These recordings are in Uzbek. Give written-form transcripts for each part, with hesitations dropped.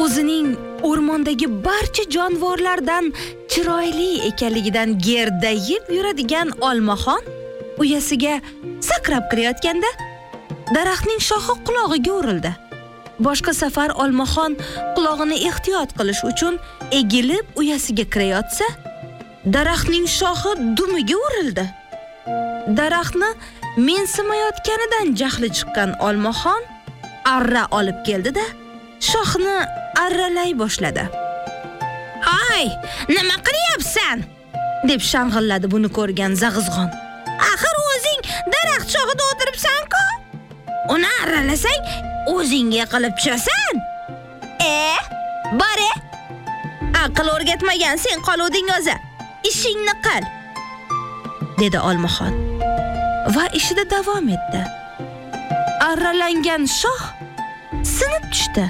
o'zining o'rmondagi barcha jonivorlardan chiroyli ekanligidan gerdayib yuradigan olmaxon uyasiga sakrab kirayotganda daraxtning shoxi qulog'iga urildi. Boshqa safar olmaxon qulog'ini ehtiyot qilish uchun egilib uyasiga kirayotsa, daraxtning shoxi dumiga urildi. Daraxtni mensimayotganidan jahli chiqqan olmaxon arra olib keldi-da, shoxni arralay boshladi. "Ay, nima qilyapsan?" deb shang'illadi buni ko'rgan Zag'izg'on. "Axir o'zing daraxt shoxida o'tiribsan-ku. Uni arralasang, o'zingga qilib tushasan. Bore. Aql o'rgatmagan sen qoluvding o'zi. Ishingni qil", dedi olmaxon va ishida davom etdi. Arralangan shox sinib tushdi.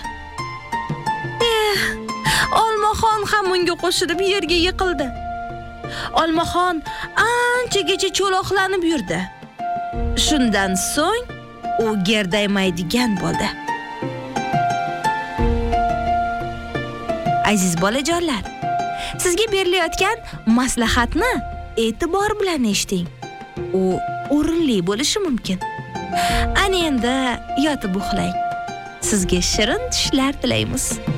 Olmaxon ham unga qo'shilib yerga yiqildi. Olmaxon anchagacha cho'loqlanib yurdi. Shundan so'ng u gerdaymaydigan bo'ldi. Aziz bolajonlar, sizga berilayotgan maslahatni e'tibor bilan eshiting. U o'rinli bo'lishi mumkin. Ana endi yotib uxlang. Sizga shirin tushlar tilaymiz.